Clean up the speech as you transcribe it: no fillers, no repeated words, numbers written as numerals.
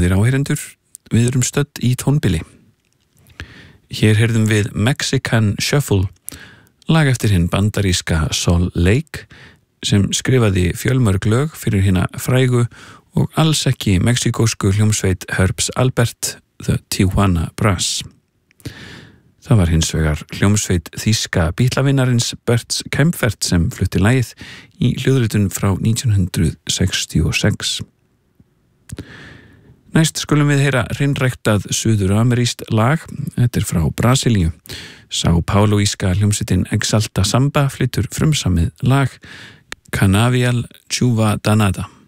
Góðir áheyrendur, við erum stödd í tónbili. Hér heyrðum við Mexican Shuffle, lag eftir hinn bandaríska Sol Lake, sem skrifaði fjölmörg lög fyrir hina frægu og alls ekki mexikósku hljómsveit Herbs Albert, The Tijuana Brass. Það var hins vegar hljómsveit þýska bítlavinarins Berts Kempfert sem flutti lagið í hljóðritun frá 1966. Næst skulum við heyra hreinræktað suður-amerískt lag, þetta frá Brasilíu. São Pauloíska hljómsveitin Exalta Samba flytur frumsamið lag Canavial Chuva Danada.